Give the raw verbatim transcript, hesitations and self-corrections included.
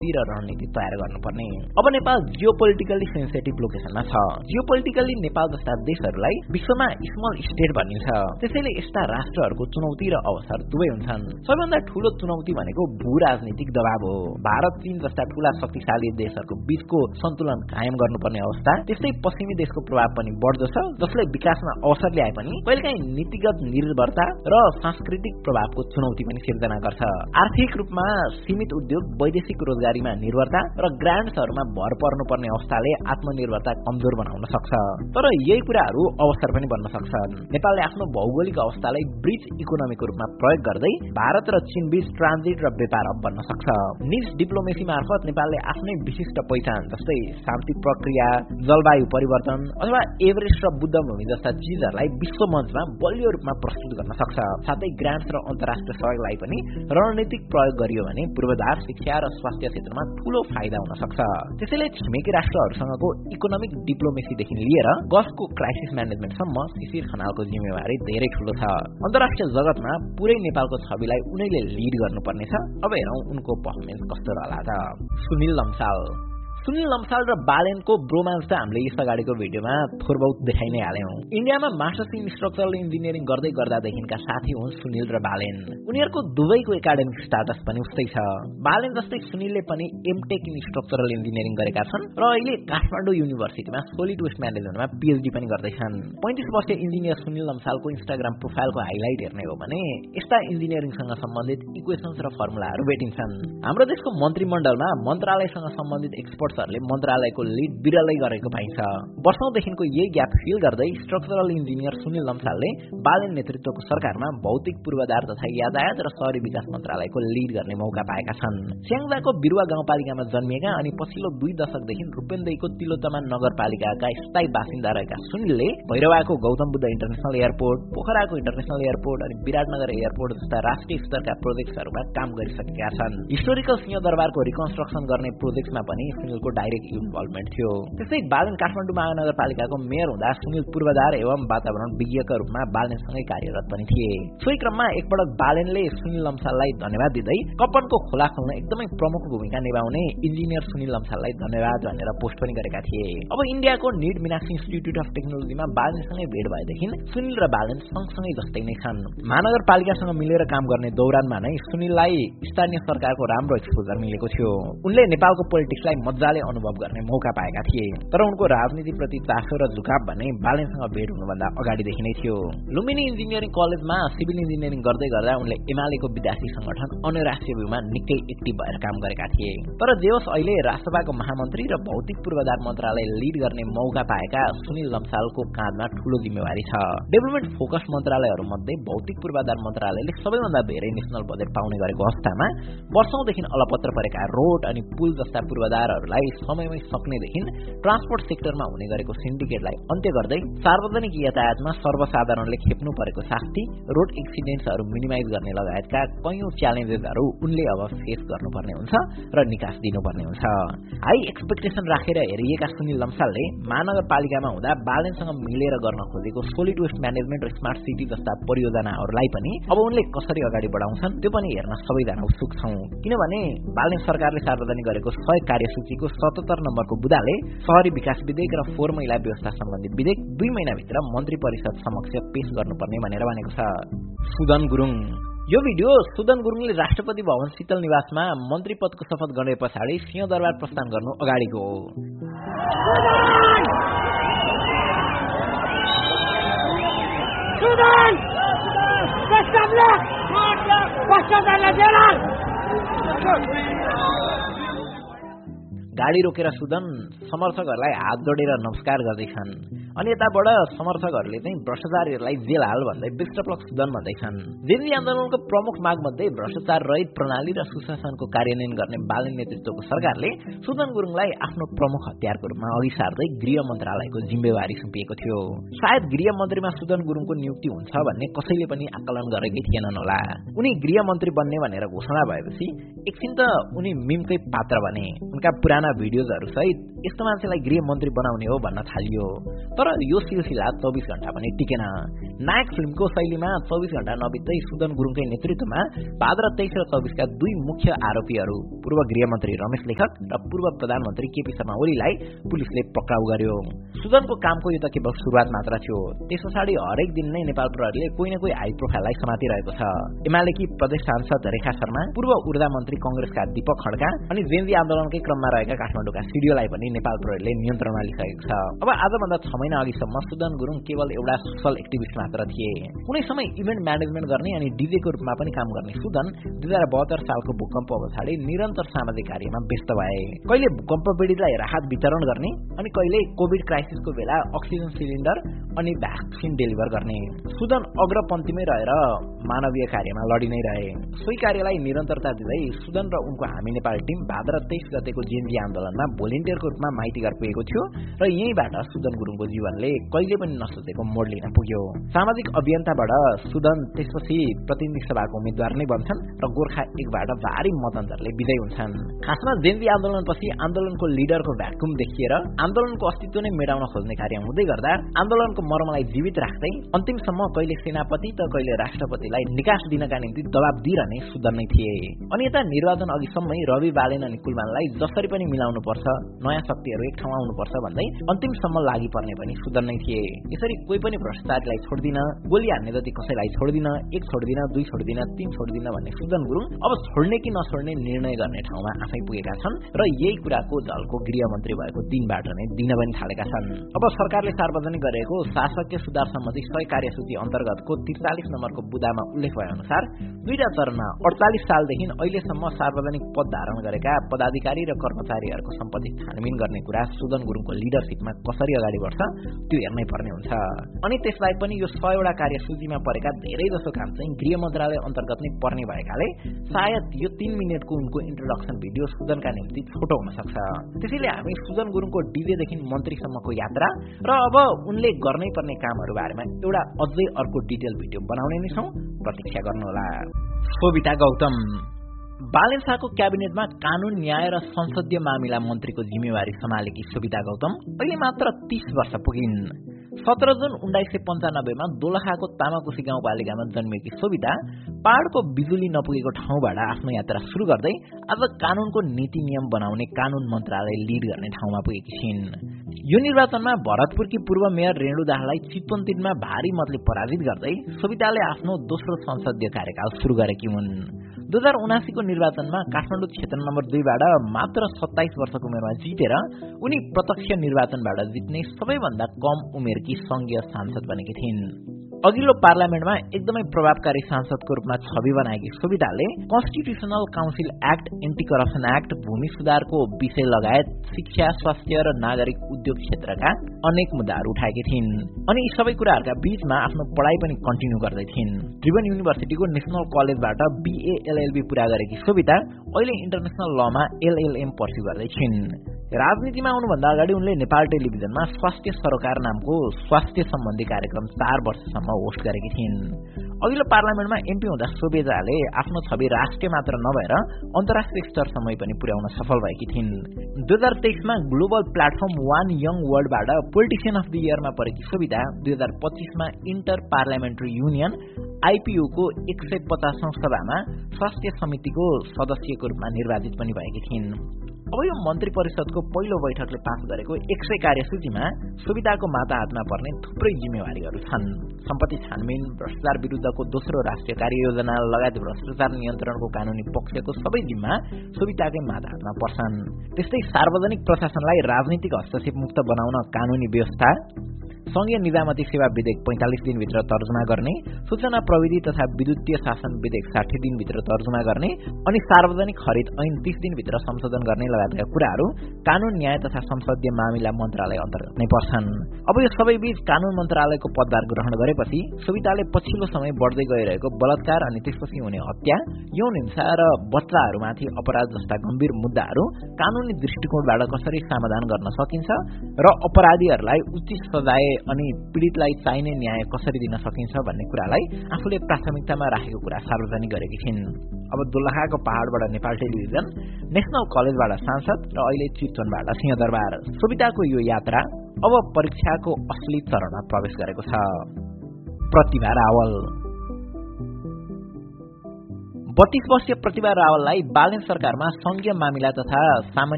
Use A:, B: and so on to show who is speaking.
A: र रणनीति तयार गर्नुपर्ने। अब नेपाल जियोपोलिटिकली सेन्सिटिभ लोकेसनमा छ। जियोपोलिटिकली नेपाल जस्ता देशहरूलाई विश्वमा स्मल स्टेट भनिन्छ। त्यसैले यस्ता राष्ट्रहरूको चुनौती र अवसर दुवै हुन्छन्। सबैभन्दा ठूलो चुनौती भनेको भू राजनीतिक दबाव हो। भारत, चीन जस्ता ठूला शक्तिशाली देशहरूको बीचको सन्तुलन कायम गर्नुपर्ने अवस्था, त्यस्तै पश्चिमी देशको प्रभाव पनि बढ्दो छ, जसले विकासमा अवसर ल्याए पनि कहिलेकाहीँ नीतिगत निर्भरता र सांस्कृतिक प्रभावको चुनौती पनि सिर्जना गर्छ। आर्थिक रूपमा सीमित उद्योग, वैदेशिक रोजगारीमा निर्भरता र ग्रान्ट्सहरूमा भर पर्नुपर्ने अवस्थाले आत्मनिर्भरता कमजोर बनाउन सक्छ। तर यही कुराहरू अवसर पनि बन्न सक्छन्। नेपालले आफ्नो भौगोलिक अवस्थालाई ब्रिज इकोनोमीको रूपमा प्रयोग गर्दै भारत र चीन बीच ट्रान्जिट र व्यापार हब बन्न सक्छ। निज डिप्लोमेसी मार्फत नेपालले आफ्नै विशिष्ट पहिचान जस्तै शान्ति प्रक्रिया, जलवायु परिवर्तन अथवा एभरेस्ट र बुद्ध भूमि जस्ता चीजहरूलाई विश्व मञ्चमा बलियो रूपमा प्रस्तुत गर्न सक्छ। साथै ग्रान्ट्स र अन्तर्राष्ट्रिय सहयोगलाई पनि रणनीतिक प्रयोग गरियो भने पूर्वाधार, शिक्षा र स्वास्थ्य क्षेत्रमा ठूलो फाइदा हुन सक्छ। त्यसैले छिमेकी राष्ट्रहरूसँगको इकोनोमिक डिप्लोमेसीदेखि लिएर गल्फको क्राइसिस म्यानेजमेन्टसम्म शिशिर खनालको जिम्मेवारी धेरै ठूलो छ। अन्तर्राष्ट्रिय जगतमा पुरै नेपालको छविलाई उनैले लिड गर्नुपर्नेछ। अब हेरौँ उनको पर्फर्मेन्स कस्तो रहला त। सुनिल लम्साल सुनिल लम्साल र बालेनको ब्रोमान्स त हामीले यस अगाडिको भिडियोमा थोर बहुत देखाइ नै हाल्यौं। इन्डियामा मास्टर्स इन स्ट्रक्चरल इन्जिनियरिङ गर्दै गर्दादेखिका साथी हुन् सुनिल र बालेन। उनीहरूको दुवैको एकाडेमिक स्टाटस पनि उस्तै छ। बालेन जस्तै सुनिलले पनि एमटेक इन स्ट्रक्चरल इन्जिनियरिङ गरेका छन् र अहिले काठमाडौँ युनिभर्सिटीमा सोलिड वेस्ट म्यानेजमेन्टमा पीएचडी पनि गर्दैछन्। पैंतीस वर्षीय इन्जिनियर सुनिल लम्सालको इन्स्टाग्राम प्रोफाइलको हाइलाइट हेर्ने हो भने यस्ता इन्जिनियरिङसँग सम्बन्धित इक्वेशन्स र फर्मुलाहरू भेटिन्छन्। हाम्रो देशको मन्त्रीमण्डलमा मन्त्रालयसँग सम्बन्धित एक्सपर्ट मन्त्रालयको लिड बिरलै गरेको पाइन्छ। वर्षौंदेखिको यही ग्याप फिल गर्दै स्ट्रक्चरल इन्जिनियर सुनिल लम्सालले बालेन नेतृत्वको सरकारमा भौतिक पूर्वाधार तथा यातायात र शहरी विकास मन्त्रालयको लिड गर्ने मौका पाएका छन्। स्याङजाको बिरुवा गाउँपालिकामा जन्मिएका अनि पछिल्लो दुई दशकदेखि रूपेन्देहीको तिलोत्तमा नगरपालिकाका स्थायी बासिन्दा रहेका सुनिलले भैरवाको Gautam Buddha international airport, पोखराको international airport अनि विराटनगर एयरपोर्ट जस्ता राष्ट्रिय स्तरका प्रोजेक्ट्सहरूमा काम गरिसकेका छन्। हिस्टोरिकल सिंहदरबारको रिकन्स्ट्रक्सन गर्ने प्रोजेक्ट्समा पनि सुनिलको डाइरेक्ट इन्भल्भमेन्ट थियो। त्यसै बालेन काठमाडौँ महानगरपालिकाको मेयर हुँदा सुनिल पूर्वाधार एवं वातावरण विज्ञका रूपमा बालेनसँगै कार्यरत पनि थिए। सोही क्रममा एकपटक बालेनले सुनिल लम्साललाई धन्यवाद दिँदै कप्पनको खोला खोल्न एकदमै प्रमुख भूमिका निभाउने इन्जिनियर सुनिल लम्साललाई धन्यवाद भनेर पोस्ट पनि गरेका थिए। अब इन्डियाको नीट मीनाक्षी इन्स्टिट्युट अफ टेक्नोलोजीमा बालेनसँगै भेट भएदेखि सुनिल र बालेन सँगसँगै जस्तै नै छन्। महानगरपालिकासँग मिलेर काम गर्ने दौरानमा नै सुनिललाई स्थानीय सरकारको राम्रो एक्सपोजर मिलेको थियो। उनले नेपालको पोलिटिक्सलाई मजाले अनुभव गर्ने मौका पाएका थिए। तर उनको राजनीतिप्रति चासो र झुकाव भने बालेनसँग भेट हुनुभन्दा अगाडिदेखि नै थियो। लुम्बिनी इन्जिनियरिङ कलेजमा सिभिल इन्जिनियरिङ गर्दै गर्दा उनले एमालेको विद्यार्थी संगठन अन्तर्राष्ट्रिय व्यूमा निकै एक्टिभ भएर काम गरेका थिए। तर जे होस् अहिले राष्ट्रसभाको महामन्त्री र भौतिक पूर्वाधार मन्त्रालय लिड गर्ने मौका पाएका सुनिल लम्सालको काँधमा ठूलो जिम्मेवारी छ। डेभलपमेन्ट फोकस मन्त्रालयहरू मध्ये भौतिक पूर्वाधार मन्त्रालयले सबैभन्दा धेरै नेशनल बजेट पाउने गरेको अवस्थामा वर्षौंदेखि अलपत्र परेका रोड अनि पुल जस्ता पूर्वाधारहरूलाई समयमै सक्नेदेखि ट्रान्सपोर्ट सेक्टरमा हुने गरेको सिन्डिकेटलाई अन्त्य गर्दै सार्वजनिक यातायातमा सर्वसाधारणले खेप्नु परेको शास्ति, रोड एक्सिडेन्ट्सहरू मिनिमाइज गर्ने लगायतका कयौं च्यालेन्जेसहरू उनले अब फेस गर्नुपर्ने हुन्छ र निकास दिनुपर्ने हुन्छ। हाई एक्सपेक्टेसन राखेर हेरिएका सुनिल लम्सालले महानगरपालिकामा हुँदा बालेनसँग मिलेर गर्न खोजेको सोलिड वेस्ट म्यानेजमेन्ट र स्मार्ट सिटी जस्ता परियोजनाहरूलाई पनि अब उनले कसरी अगाडि बढाउँछन् त्यो पनि हेर्न सबैजना उत्सुक छौं। किनभने बालेन सरकारले सार्वजनिक गरेको सय कार्यसूचीको सतहत्तर नम्बरको बुदाले शहरी विकास विधेयक र फोहोर मैला व्यवस्था सम्बन्धी विधेयक दुई महिनाभित्र मन्त्री परिषद समक्ष पेश गर्नुपर्ने भनेर भनेको छ। सुदन गुरुङ यो भिडियो सुदन गुरुङले राष्ट्रपति भवन शीतल निवासमा मन्त्री पदको शपथ गरे पछाडि सिंहदरबार प्रस्थान गर्नु अगाडिको हो। सुदन गाडी रोकेर सुदन समर्थकहरूलाई हात जोडेर नमस्कार गर्दैछन्। अनि यताबाट समर्थकहरूले चाहिँ भ्रष्टाचारीहरूलाई जेल हाल भन्दै विष्टप्लक सुदन भन्दैछन्। जेनजी आन्दोलनको प्रमुख माग मध्ये भ्रष्टाचार रहित प्रणाली र सुशासनको कार्यान्वयन गर्ने बालेन नेतृत्वको सरकारले सुदन गुरुङलाई आफ्नो प्रमुख हतियारको रूपमा अघि सार्दै गृह मन्त्रालयको जिम्मेवारी सुम्पिएको थियो। सायद गृह मन्त्रीमा सुदन गुरुङको नियुक्ति हुन्छ भन्ने कसैले पनि आकलन गरेकै थिएनन् होला। उनी गृह मन्त्री बन्ने भनेर घोषणा भएपछि एकछिन त उनी मिमकै पात्र बने। उनका पुराना भिडियोजहरू सहित यस्तो मान्छेलाई गृह मन्त्री बनाउने हो भन्न थालियो। तर तर यो सिलसिला चौबिस घण्टा पनि टिकेन। नायक फिल्मको शैलीमा चौबिस घण्टा नबित्दै सुदन गुरुङकै नेतृत्वमा भाद्र तेइस र चौबिसका दुई मुख्य आरोपीहरू पूर्व गृहमन्त्री रमेश लेखक र पूर्व प्रधानमन्त्री केपी शर्मा ओलीलाई पुलिसले पक्राउ गर्यो। सुदनको कामको यो त केवल सुरुवात मात्र थियो। त्यस पछाडि हरेक दिन नै नेपाल प्रहरीले कोही न कोही हाई प्रोफाइललाई समातिरहेको छ। एमालेकी प्रदेश सांसद रेखा शर्मा, पूर्व ऊर्जा मन्त्री कंग्रेसका दीपक खड्का अनि जेनजी आन्दोलनकै क्रममा रहेका काठमाडौँका सिडिओलाई पनि नेपाल प्रहरीले नियन्त्रणमा लिइसकेको छ। अब आजभन्दा छ महिना अघिसम्म सुदन गुरुङ केवल एउटा सोशल एक्टिभिस्ट मात्र थिए। कुनै समय इभेन्ट म्यानेजमेन्ट गर्ने अनि डिजेको रूपमा पनि काम गर्ने सुदन दुई हजार बहत्तर सालको भूकम्प पछाडि निरन्तर सामाजिक कार्यमा व्यस्त भए। कहिले भूकम्प पीडितलाई राहत वितरण गर्ने अनि कहिले कोभिड क्राइसिसको बेला अक्सिजन सिलिन्डर अनि भ्याक्सिन डेलिभर गर्ने। सुदन अग्रपन्थीमै रहेर मानवीय कार्यमा लडी नै रहे। सोही कार्यलाई निरन्तरता दिँदै सुदन र उनको हामी नेपाल टिम भाद्र तेइस गतेको जेएनजी आन्दोलनमा भोलिन्टियरको रूपमा माइतीघर पुगेको थियो र यहीँबाट सुदन गुरुङको जीवनले कहिले पनि नसोचेको मोड लिन पुग्यो। सामाजिक अभियन्ताबाट सुदन त्यसपछि प्रतिनिधि सभाको उम्मेद्वार नै बन्छन् र गोर्खा एकबाट भारी मतअन्तरले विजयी हुन्छन्। खासमा जेएनजी आन्दोलनपछि आन्दोलनको लिडरको भ्याकुम देखिएर आन्दोलनको अस्तित्व नै मेटाउन खोज्ने कार्य हुँदै गर्दा आन्दोलनको मर्मलाई जीवित राख्दै अन्तिमसम्म कहिले सेनापति त कहिले राष्ट्रपतिलाई निकास दिनका निम्ति दबाब दिइरहने सुदन नै थिए। अनि यता निर्वाचन अघिसम्मै रवि बालेन अनि कुलमानलाई जसरी पनि मिलाउनु पर्छ, नयाँ शक्तिहरू एक ठाउँमा आउनुपर्छ भन्दै अन्तिमसम्म लागि पर्ने पनि सुदन नै थिए। यसरी कोही पनि भ्रष्टाचारीलाई छोड्दिन, गोली हान्ने जति कसैलाई छोड्दिन, एक छोड्दिन, दुई छोड्दिन, तीन छोड्दिन भन्ने सुदन गुरुङ अब छोड्ने कि नछोड्ने निर्णय गर्ने ठाउँमा आफै पुगेका छन् र यही कुराको झल्को गृहमन्त्री भएको दिनबाट नै दिन पनि थालेका छन्। अब सरकारले सार्वजनिक गरेको शासकीय सुधार सम्बन्धी सय कार्यसूची अन्तर्गतको त्रिचालिस नम्बरको बुदामा उल्लेख भए अनुसार दुईटा चरणमा अडचालिस सालदेखि अहिलेसम्म सार्वजनिक पद धारण गरेका पदाधिकारी र कर्मचारीहरूको सम्पत्ति छानबिन गर्ने कुरा सुदन गुरुङको लिडरसिपमा कसरी अगाडि बढ्छ त्यो हेर्नै पर्ने हुन्छ। अनि त्यसबाहेक पनि यो सयवटा कार्यसूचीमा परेका धेरै जसो काम चाहिँ गृह मन्त्रालय अन्तर्गत नै पर्ने भएकाले सायद यो तीन मिनटको उनको इन्ट्रोडक्सन भिडियो सुदनका निम्ति छोटो हुन सक्छ। त्यसैले हामी सुदन गुरुङको डिजेदेखि मन्त्रीसम्मको यात्रा र अब उनले गर्नै पर्ने कामहरू बारेमा एउटा अझै अर्को डिटेल भिडियो बनाउने नै छौं, प्रतीक्षा गर्नुहोला। सोभिता गौतम बालेन शाहको क्याबिनेटमा कानून, न्याय र संसदीय मामिला मन्त्रीको जिम्मेवारी सम्हालेकी सोभिता गौतम अहिले मात्र तीस वर्ष पुगिन्। सत्र जुन उन्नाइस सय पन्चानब्बेमा दोलखाको तामाकोशी गाउँपालिकामा जन्मिएकी सोभिता पहाड़को बिजुली नपुगेको ठाउँबाट आफ्नो यात्रा सुरु गर्दै आज कानूनको नीति नियम बनाउने कानून मन्त्रालय लिड गर्ने ठाउँमा पुगेकी छिन्। यो निर्वाचनमा भरतपुरकी पूर्व मेयर रेणु दाहाललाई चितवन तीनमा भारी मतले पराजित गर्दै सोभिताले आफ्नो दोस्रो संसदीय कार्यकाल सुरु गरेकी हुन्। दुई हजार उनासीको निर्वाचनमा काठमाडौँ क्षेत्र नम्बर दुईबाट मात्र सत्ताइस वर्षको उमेरमा जितेर उनी प्रत्यक्ष निर्वाचनबाट जित्ने सबैभन्दा कम उमेरकी संघीय सांसद बनेकी थिइन्। अघिल्लो पार्लियामेन्टमा एकदमै प्रभावकारी सांसदको रूपमा छवि बनाएकी सोभिताले constitutional council act, anti corruption act, भूमि सुधारको विषय लगायत शिक्षा, स्वास्थ्य र नागरिक उद्योग क्षेत्रका अनेक मुद्दाहरू उठाएकी थिइन्। अनि यी सबै कुराहरूका बीचमा आफ्नो पढाइ पनि कन्टिन्यू गर्दै थिइन्। त्रिभुवन युनिभर्सिटीको नेशनल कलेजबाट बीए एलएलबी पूरा गरेकी सोभिता अहिले इन्टरनेशनल लमा एलएलएम पर्स्यु गर्दै छिन्। राजनीतिमा आउनुभन्दा अगाडि उनले नेपाल टेलिभिजनमा स्वास्थ्य सरोकार नामको स्वास्थ्य सम्बन्धी कार्यक्रम चार वर्षसम्म होस्ट गरेकी थिइन्। अघिल्लो पार्लियामेन्टमा एमपी हुँदा सोभिताले आफ्नो छवि राष्ट्रिय मात्र नभएर अन्तर्राष्ट्रिय स्तरसम्म पनि पुर्याउन सफल भएकी थिइन्। दुई हजार तेइसमा global platform one young वर्ल्डबाट politician of the इयरमा परेकी सोभिता दुई हजार पच्चीसमा इन्टर पार्लियामेन्ट्री युनियन आइपीओको एक सय पचासौं सभामा स्वास्थ्य समितिको सदस्यको रूपमा निर्वाचित पनि भएकी थिइन्। अब यो मन्त्री परिषदको पहिलो बैठकले पास गरेको एक सय कार्यसूचीमा सोभिताको माता हातमा पर्ने थुप्रै जिम्मेवारीहरू छन्। सम्पत्ति छानबिन, भ्रष्टाचार विरुद्धको दोस्रो राष्ट्रिय कार्ययोजना लगायत भ्रष्टाचार नियन्त्रणको कानूनी पक्षको सबै जिम्मा सोभिताकै माता हातमा पर्छन्। त्यस्तै सार्वजनिक प्रशासनलाई राजनीतिक हस्तक्षेप मुक्त बनाउन कानूनी व्यवस्था, संघीय निजामती सेवा विधेयक पैंतालिस दिनभित्र तर्जुमा गर्ने, सूचना प्रविधि तथा विद्युतीय शासन विधेयक साठी दिनभित्र तर्जुमा गर्ने अनि सार्वजनिक खरिद ऐन तीस दिनभित्र संशोधन गर्ने लगायतका कुराहरू कानून, न्याय तथा संसदीय मामिला मन्त्रालय अन्तर्गत नै पर्छन्। अब यो सबै बीच कानून मन्त्रालयको पदभार ग्रहण गरेपछि सोभिताले पछिल्लो समय बढ्दै गइरहेको बलात्कार अनि त्यसपछि हुने हत्या, यौन हिंसा र बच्चाहरूमाथि अपराध जस्ता गम्भीर मुद्दाहरू कानूनी दृष्टिकोणबाट कसरी समाधान गर्न सकिन्छ र अपराधीहरूलाई उचित सजाय अनि पीडितलाई चाहिने न्याय कसरी दिन सकिन्छ भन्ने कुरालाई आफूले प्राथमिकतामा राखेको कुरा सार्वजनिक गरेकी छिन्। अब दोलखाको पहाडबाट नेपाल टेलिभिजन, नेशनल कलेजबाट सांसद र अहिले चितवनबाट सिंहदरबार। सुविधाको यो यात्रा अब परीक्षाको असली चरणमा प्रवेश गरेको छ। प्रतिभा रावल बत्तीस वर्षीय प्रतिभा रावललाई बालेन सरकारमा संघीय मामिला तथा सामान्य